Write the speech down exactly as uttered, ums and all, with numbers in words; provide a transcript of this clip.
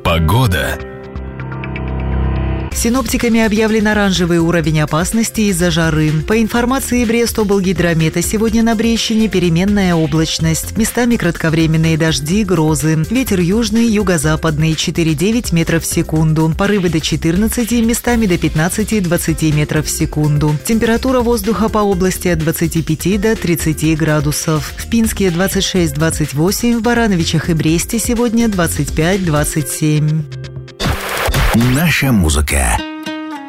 Погода. Синоптиками объявлен оранжевый уровень опасности из-за жары. По информации Брест-облгидромета, сегодня на Брещине переменная облачность. Местами кратковременные дожди, грозы. Ветер южный, юго-западный, четыре-девять метров в секунду. Порывы до четырнадцати, местами до пятнадцати-двадцати метров в секунду. Температура воздуха по области от двадцати пяти до тридцати градусов. В Пинске двадцать шесть - двадцать восемь, в Барановичах и Бресте сегодня двадцать пять - двадцать семь. Наша музыка.